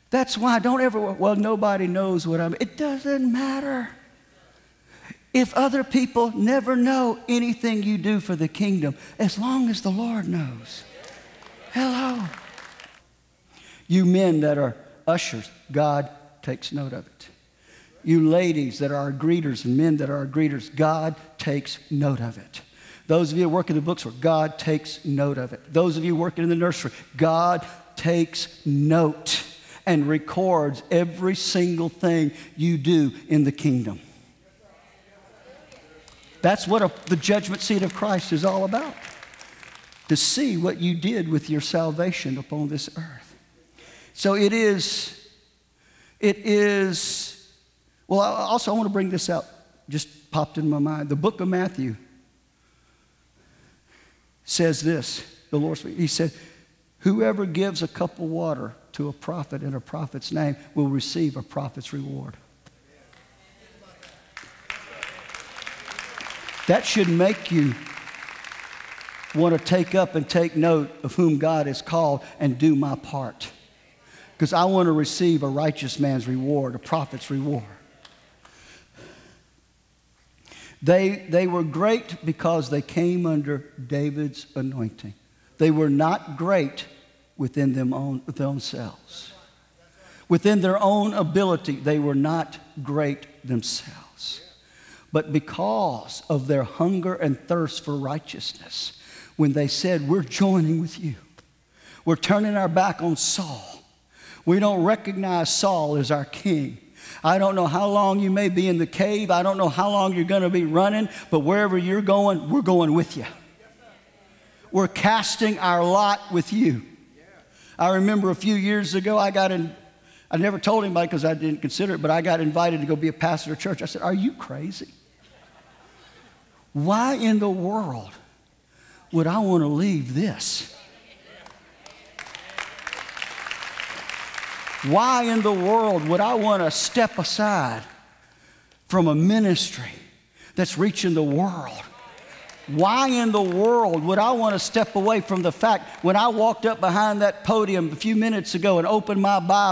That's why don't ever, well, nobody knows what I'm. It doesn't matter. If other people never know anything you do for the kingdom, as long as the Lord knows. Hello. You men that are ushers, God takes note of it. You ladies that are our greeters and men that are our greeters, God takes note of it. Those of you who work in the bookstore, God takes note of it. Those of you working in the nursery, God takes note and records every single thing you do in the kingdom. That's what the judgment seat of Christ is all about. To see what you did with your salvation upon this earth. So it is, well, also I want to bring this out, just popped in my mind. The book of Matthew says this, the Lord, he said, whoever gives a cup of water to a prophet in a prophet's name will receive a prophet's reward. That should make you want to take up and take note of whom God has called and do my part. Because I want to receive a righteous man's reward, a prophet's reward. They were great because they came under David's anointing. They were not great within themselves. Within their own ability, they were not great themselves. But because of their hunger and thirst for righteousness, when they said, we're joining with you, we're turning our back on Saul. We don't recognize Saul as our king. I don't know how long you may be in the cave. I don't know how long you're going to be running, but wherever you're going, we're going with you. We're casting our lot with you. I remember a few years ago, I never told anybody because I didn't consider it, but I got invited to go be a pastor at church. I said, are you crazy? Why in the world would I want to leave this? Why in the world would I want to step aside from a ministry that's reaching the world? Why in the world would I want to step away from the fact when I walked up behind that podium a few minutes ago and opened my Bible